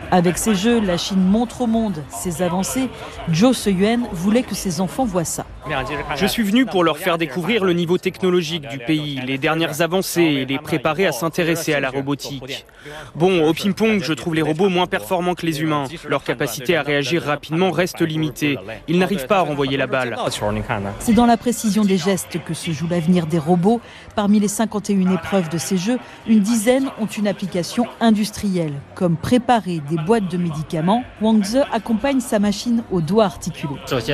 Avec ces jeux, la Chine montre au monde ses avancées. Zhou Seyuan voulait que ses enfants voient ça. Je suis venu pour leur faire découvrir le niveau technologique du pays, les dernières avancées et les préparer à s'intéresser à la robotique. Bon, au ping-pong, je trouve les robots moins performants que les humains. Leur capacité à réagir rapidement reste limitée. Ils n'arrivent pas à renvoyer la balle. C'est dans la précision des gestes que se joue l'avenir des robots. Parmi les 51 épreuves de ces jeux, une dizaine ont une application industrielle, comme préparer des boîtes de médicaments. Wang Ze accompagne sa machine au doigt articulé.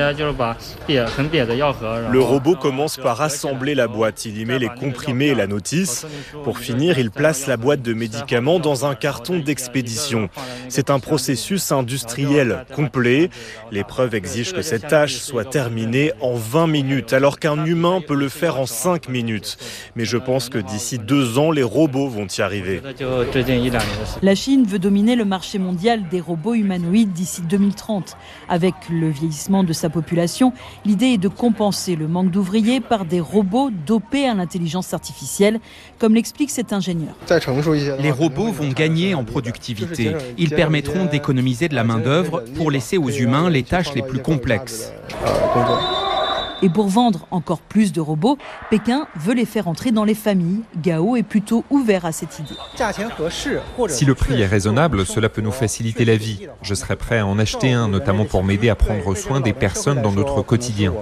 Le robot commence par assembler la boîte. Il y met les comprimés et la notice. Pour finir, il place la boîte de médicaments dans un carton d'expédition. C'est un processus industriel complet. L'épreuve exige que cette tâche soit terminée en 20 minutes, alors qu'un humain peut le faire en 5 minutes. Mais je pense que d'ici 2 ans, les robots vont y arriver. La Chine veut dominer le marché mondial des robots humanoïdes d'ici 2030. Avec le vieillissement de sa population, l'idée est de compenser le manque d'ouvriers par des robots dopés à l'intelligence artificielle, comme l'explique cet ingénieur. Les robots vont gagner en productivité. Ils permettront d'économiser de la main-d'œuvre pour laisser aux humains les tâches les plus complexes. Et pour vendre encore plus de robots, Pékin veut les faire entrer dans les familles. Gao est plutôt ouvert à cette idée. Si le prix est raisonnable, cela peut nous faciliter la vie. Je serais prêt à en acheter un, notamment pour m'aider à prendre soin des personnes dans notre quotidien.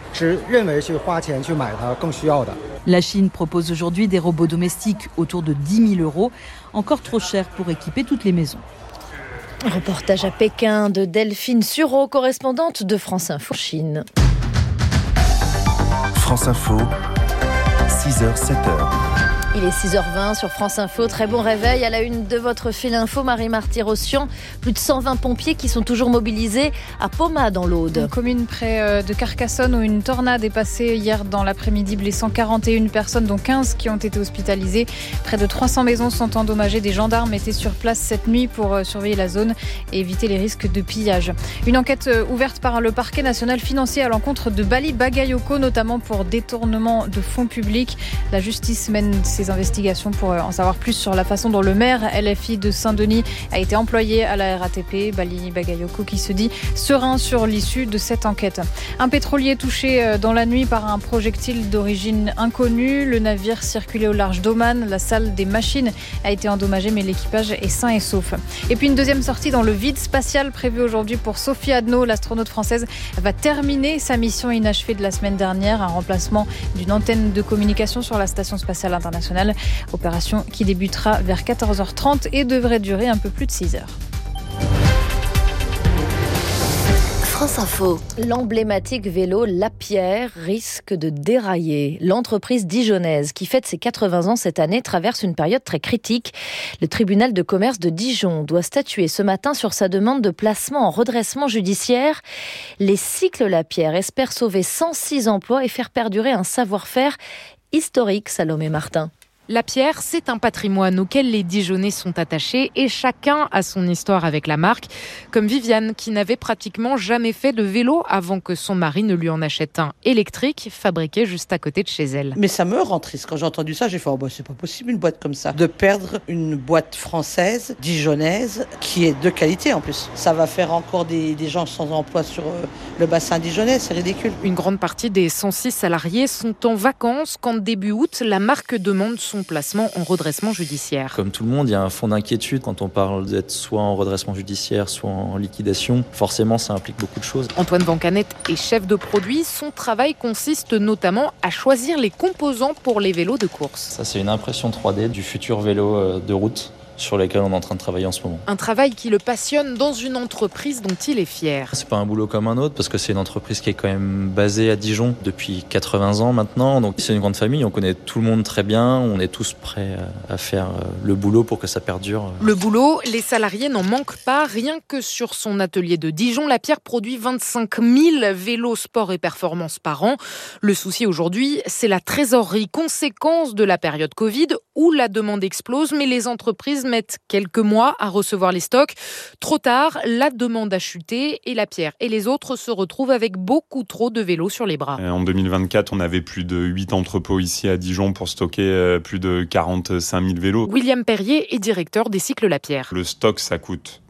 La Chine propose aujourd'hui des robots domestiques autour de 10 000 €, encore trop cher pour équiper toutes les maisons. Reportage à Pékin de Delphine Sureau, correspondante de France Info Chine. France Info, 6h, 7h. Il est 6h20 sur France Info. Très bon réveil à la une de votre fil info, Marie-Marty-Rossian. Plus de 120 pompiers qui sont toujours mobilisés à Poma dans l'Aude. Une commune près de Carcassonne où une tornade est passée hier dans l'après-midi, blessant 41 personnes, dont 15 qui ont été hospitalisées. Près de 300 maisons sont endommagées. Des gendarmes étaient sur place cette nuit pour surveiller la zone et éviter les risques de pillage. Une enquête ouverte par le parquet national financier à l'encontre de Bali Bagayoko, notamment pour détournement de fonds publics. La justice mène ses investigations pour en savoir plus sur la façon dont le maire LFI de Saint-Denis a été employé à la RATP. Bali Bagayoko qui se dit serein sur l'issue de cette enquête. Un pétrolier touché dans la nuit par un projectile d'origine inconnue. Le navire circulait au large d'Oman. La salle des machines a été endommagée, mais l'équipage est sain et sauf. Et puis une deuxième sortie dans le vide spatial prévue aujourd'hui pour Sophie Adno. L'astronaute française va terminer sa mission inachevée de la semaine dernière, un remplacement d'une antenne de communication sur la Station spatiale internationale. Opération qui débutera vers 14h30 et devrait durer un peu plus de 6 heures. France Info. L'emblématique vélo Lapierre risque de dérailler. L'entreprise dijonnaise qui fête ses 80 ans cette année traverse une période très critique. Le tribunal de commerce de Dijon doit statuer ce matin sur sa demande de placement en redressement judiciaire. Les cycles Lapierre espèrent sauver 106 emplois et faire perdurer un savoir-faire historique, Salomé Martin. Lapierre, c'est un patrimoine auquel les Dijonnais sont attachés et chacun a son histoire avec la marque. Comme Viviane, qui n'avait pratiquement jamais fait de vélo avant que son mari ne lui en achète un électrique fabriqué juste à côté de chez elle. Mais ça me rend triste. Quand j'ai entendu ça, j'ai fait c'est pas possible une boîte comme ça. De perdre une boîte française, dijonnaise, qui est de qualité en plus. Ça va faire encore des gens sans emploi sur le bassin dijonnais, c'est ridicule. Une grande partie des 106 salariés sont en vacances quand début août, la marque demande son placement en redressement judiciaire. Comme tout le monde, il y a un fond d'inquiétude quand on parle d'être soit en redressement judiciaire, soit en liquidation. Forcément, ça implique beaucoup de choses. Antoine Vancanet est chef de produit. Son travail consiste notamment à choisir les composants pour les vélos de course. Ça, c'est une impression 3D du futur vélo de route sur lesquels on est en train de travailler en ce moment. Un travail qui le passionne dans une entreprise dont il est fier. C'est pas un boulot comme un autre parce que c'est une entreprise qui est quand même basée à Dijon depuis 80 ans maintenant. Donc c'est une grande famille, on connaît tout le monde très bien, on est tous prêts à faire le boulot pour que ça perdure. Le boulot, les salariés n'en manquent pas. Rien que sur son atelier de Dijon, Lapierre produit 25 000 vélos sport et performance par an. Le souci aujourd'hui, c'est la trésorerie, conséquence de la période Covid où la demande explose, mais les entreprises mettent quelques mois à recevoir les stocks. Trop tard, la demande a chuté et Lapierre et les autres se retrouvent avec beaucoup trop de vélos sur les bras. En 2024, on avait plus de 8 entrepôts ici à Dijon pour stocker plus de 45 000 vélos. William Perrier est directeur des cycles Lapierre. Le stock, ça coûte.